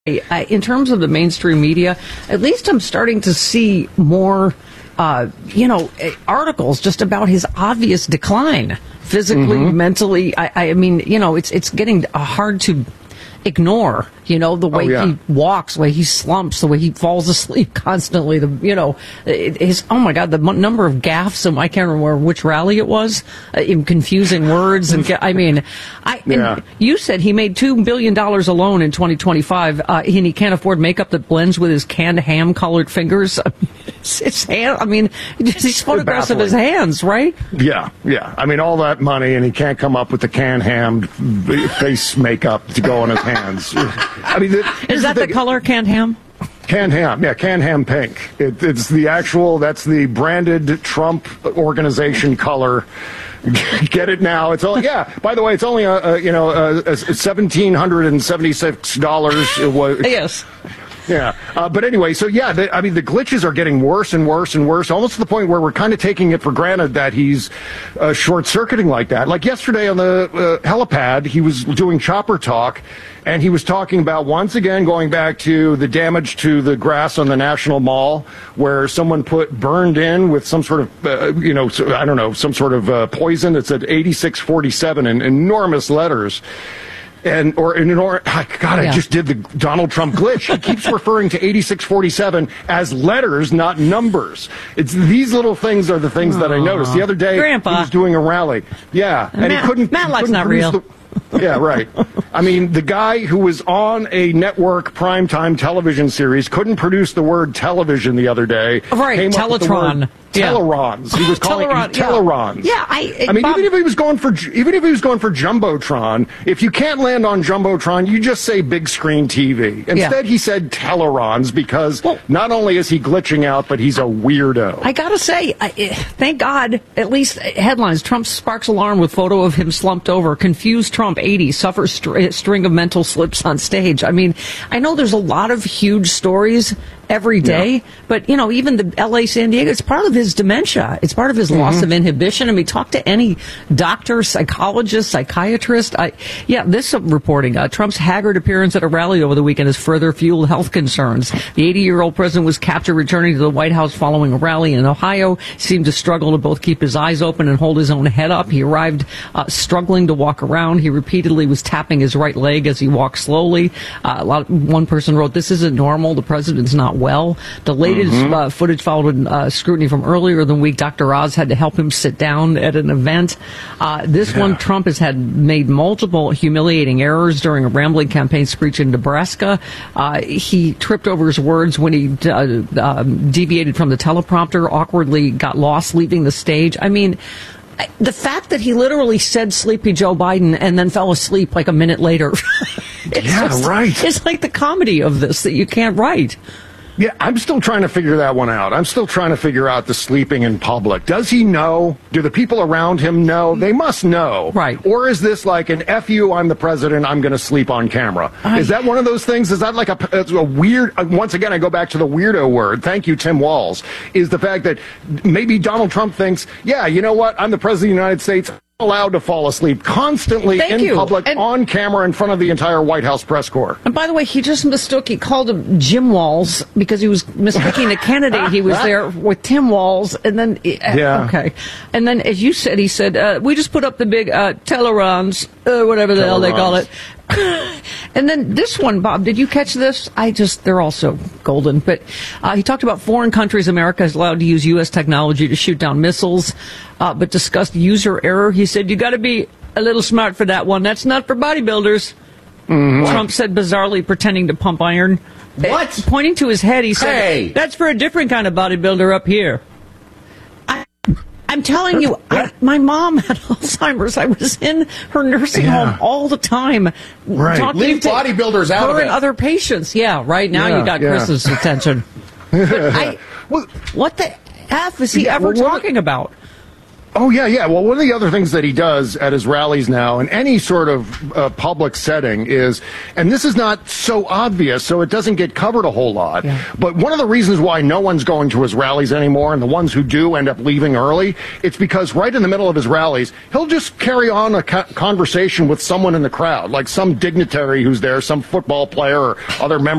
In terms of the mainstream media, at least I'm starting to see more, articles just about his obvious decline, physically, mentally. I mean, it's getting hard to ignore, the way he walks, the way he slumps, the way he falls asleep constantly, oh my God, the number of gaffes, I can't remember which rally it was, in confusing words. And and you said he made $2 billion alone in 2025, and he can't afford makeup that blends with his canned ham colored fingers. His hand, these photographs of his hands, right? Yeah. I mean, all that money, and he can't come up with the canned ham face makeup to go on his hands. Is that the color, canned ham? Canned ham, canned ham pink. It's the actual, that's the branded Trump organization color. Get it now. It's only, by the way, it's only $1,776. Yes. Yeah. But anyway, so the glitches are getting worse and worse and worse, almost to the point where we're kind of taking it for granted that he's short-circuiting like that. Like yesterday on the helipad, he was doing chopper talk, and he was talking about, once again, going back to the damage to the grass on the National Mall, where someone burned in with some sort of, some sort of poison that said 8647 in enormous letters. I just did the Donald Trump glitch. He keeps referring to 8647 as letters, not numbers. It's these little things are the things that I noticed. The other day, Grandpa. He was doing a rally. Yeah. And he couldn't. Matlock's not real. Yeah, right. I mean, the guy who was on a network primetime television series couldn't produce the word television the other day. Right, Teletron. Telerons. He was calling it Telerons. Yeah, even if he was going for Jumbotron, if you can't land on Jumbotron, you just say big screen TV. Instead, he said Telerons because not only is he glitching out, but he's a weirdo. I gotta say, thank God, at least headlines: Trump sparks alarm with photo of him slumped over. Confused Trump 80 suffers string of mental slips on stage. I mean, I know there's a lot of huge stories every day, but even the LA San Diego, it's part of his dementia. It's part of his loss of inhibition. I mean, talk to any doctor, psychologist, psychiatrist. This reporting, Trump's haggard appearance at a rally over the weekend has further fueled health concerns. The 80-year-old president was captured returning to the White House following a rally in Ohio. He seemed to struggle to both keep his eyes open and hold his own head up. He arrived struggling to walk around. He repeatedly was tapping his right leg as he walked slowly. One person wrote, "This isn't normal. The president's not well." The latest footage followed scrutiny from earlier in the week. Dr. Oz had to help him sit down at an event. This one, Trump has made multiple humiliating errors during a rambling campaign speech in Nebraska. He tripped over his words when he deviated from the teleprompter, awkwardly got lost leaving the stage. I mean, the fact that he literally said "Sleepy Joe Biden" and then fell asleep like a minute later. Right. It's like the comedy of this that you can't write. Yeah, I'm still trying to figure that one out. I'm still trying to figure out the sleeping in public. Does he know? Do the people around him know? They must know. Right. Or is this like an F you, I'm the president, I'm going to sleep on camera? Is that one of those things? Is that like a weird, once again, I go back to the weirdo word. Thank you, Tim Walz. Is the fact that maybe Donald Trump thinks, yeah, you know what? I'm the president of the United States. Allowed to fall asleep constantly public, on camera, in front of the entire White House press corps. And by the way, he just mistook. He called him Jim Walz because he was mistaking a candidate. He was there with Tim Walz, and then okay, and then as you said, he said we just put up the big Telerons, whatever the hell they call it. And then this one, Bob, did you catch this? They're all so golden. But he talked about foreign countries America is allowed to use U.S. technology to shoot down missiles, but discussed user error. He said, you got to be a little smart for that one. That's not for bodybuilders. Trump said bizarrely, pretending to pump iron. What? Pointing to his head, he said, hey, that's for a different kind of bodybuilder up here. I'm telling you, my mom had Alzheimer's. I was in her nursing home all the time. Right. Leave bodybuilders out of it. And other patients. Yeah, right now you got Chris's attention. What the F is he ever talking about? Oh, yeah. Well, one of the other things that he does at his rallies now, in any sort of public setting, is, and this is not so obvious, so it doesn't get covered a whole lot, but one of the reasons why no one's going to his rallies anymore, and the ones who do end up leaving early, it's because right in the middle of his rallies, he'll just carry on a conversation with someone in the crowd, like some dignitary who's there, some football player or other member